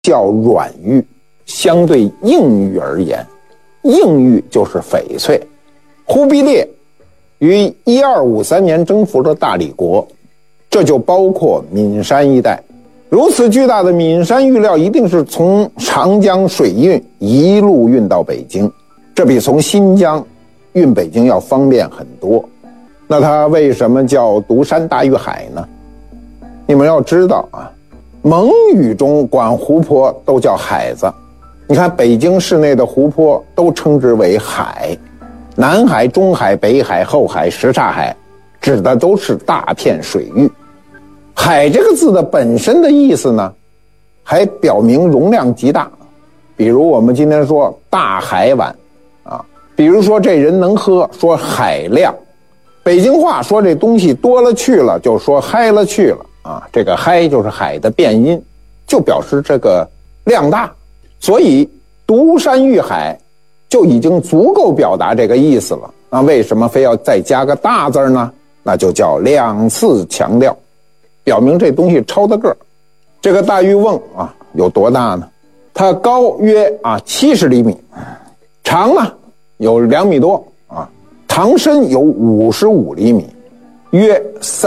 叫软玉，相对硬玉而言，硬玉就是翡翠。忽必烈于1253年征服了大理国，这就包括岷山一带。如此巨大的岷山玉料一定是从长江水运一路运到北京，这比从新疆运北京要方便很多。那它为什么叫独山大玉海呢？你们要知道啊，蒙语中管湖泊都叫海子。你看北京市内的湖泊都称之为海，南海、中海、北海、后海、什刹海，指的都是大片水域。海这个字的本身的意思呢，还表明容量极大。比如我们今天说大海碗啊，比如说这人能喝，说海量。北京话说这东西多了去了，就说嗨了去了啊。这个嗨就是海的变音，就表示这个量大。所以独山玉海就已经足够表达这个意思了。那为什么非要再加个大字呢？那就叫两次强调，表明这东西超的个儿。这个大玉瓮啊有多大呢？它高约70厘米，长呢有2米多啊，堂身有55厘米，约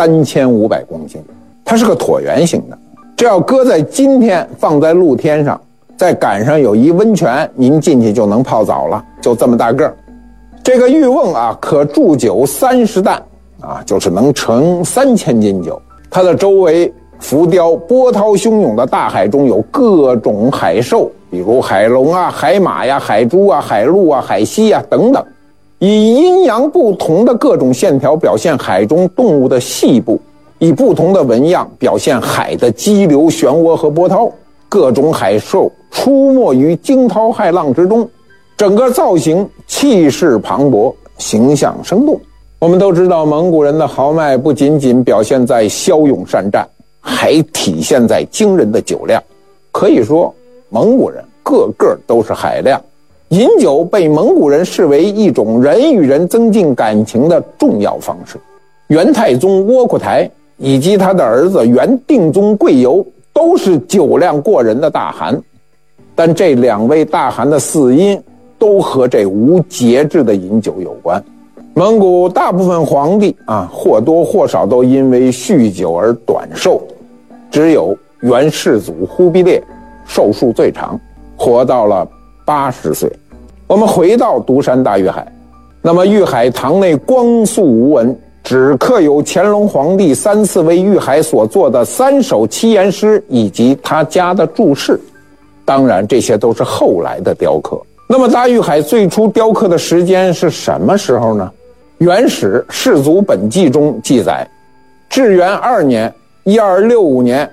3500公斤。它是个椭圆形的，这要搁在今天放在露天上，再赶上有一温泉，您进去就能泡澡了，就这么大个儿。这个玉瓮啊可铸酒30担啊，就是能盛3000斤酒。它的周围浮雕波涛汹涌的大海中有各种海兽，比如海龙啊、海马呀、海猪啊、海鹿啊、海蜥啊等等，以阴阳不同的各种线条表现海中动物的细部，以不同的纹样表现海的激流、漩涡和波涛。各种海兽出没于惊涛骇浪之中，整个造型气势磅礴，形象生动。我们都知道蒙古人的豪迈不仅仅表现在骁勇善战，还体现在惊人的酒量。可以说蒙古人个个都是海量，饮酒被蒙古人视为一种人与人增进感情的重要方式。元太宗窝阔台以及他的儿子元定宗贵由都是酒量过人的大汗，但这2位大汗的死因都和这无节制的饮酒有关。蒙古大部分皇帝或多或少都因为酗酒而短寿，只有元世祖忽必烈寿数最长，活到了80岁。我们回到独山大玉海，那么玉海堂内光肃无闻，只刻有乾隆皇帝3次为玉海所做的3首七言诗以及他家的注释。当然这些都是后来的雕刻。那么大玉海最初雕刻的时间是什么时候呢？元史世祖本纪中记载，至元2年1265年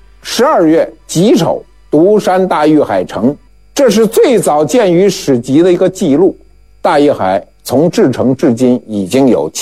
12月己丑，独山大玉海成。这是最早见于史籍的一个记录。大玉海从制成至今已经有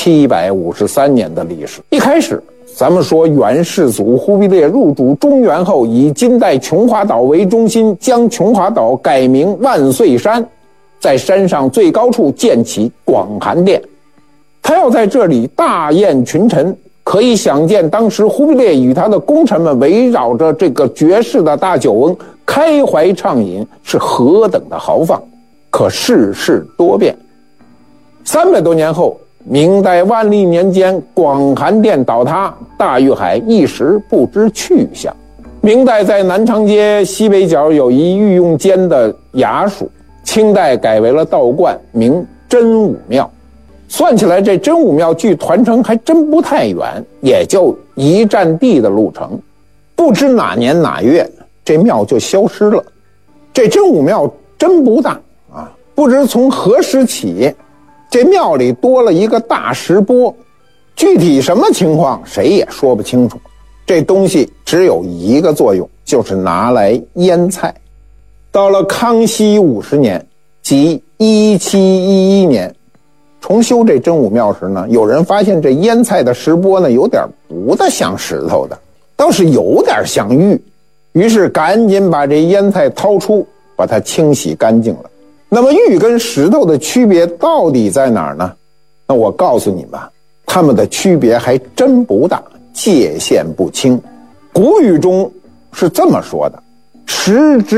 753年的历史。一开始咱们说元世祖忽必烈入主中原后，以金代琼华岛为中心，将琼华岛改名万岁山，在山上最高处建起广寒殿。他要在这里大宴群臣，可以想见当时忽必烈与他的功臣们围绕着这个绝世的大酒翁开怀畅饮是何等的豪放。可世事多变，300多年后，明代万历年间，广寒殿倒塌，大玉海一时不知去向。明代在南长街西北角有一御用间的衙署，清代改为了道观，名真武庙。算起来，这真武庙距团城还真不太远，也就一站地的路程。不知哪年哪月，这庙就消失了。这真武庙真不大啊，不知从何时起，这庙里多了一个大石钵，具体什么情况谁也说不清楚。这东西只有一个作用，就是拿来腌菜。到了康熙50年，即1711年，重修这真武庙时呢，有人发现这腌菜的石钵呢，有点不大像石头的，倒是有点像玉，于是赶紧把这腌菜掏出，把它清洗干净了。那么玉跟石头的区别到底在哪儿呢？那我告诉你们，它们的区别还真不大，界限不清。古语中是这么说的： 时之